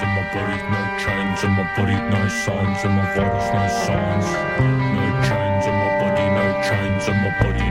in my body, no chains in my body, no signs in my vitals, no signs. No chains in my body, no chains in my body,